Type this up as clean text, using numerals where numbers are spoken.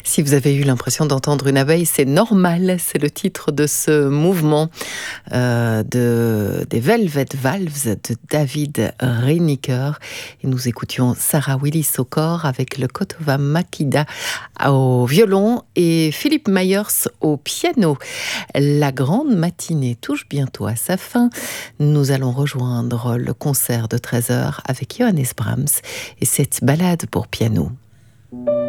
Si vous avez eu l'impression d'entendre une abeille, c'est normal. C'est le titre de ce mouvement des Velvet Valves de David Reniker. Et nous écoutions Sarah Willis au corps avec le Kotova Makida au violon et Philippe Myers au piano. La grande matinée touche bientôt à sa fin. Nous allons rejoindre le concert de 13h avec Johannes Brahms et cette ballade pour piano.